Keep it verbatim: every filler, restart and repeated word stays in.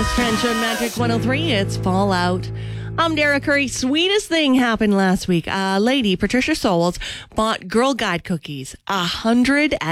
Dennis Trench on Magic one oh three. It's Fallout. I'm Dara Curry. Sweetest thing happened last week. A lady, Patricia Souls, bought Girl Guide cookies. A hundred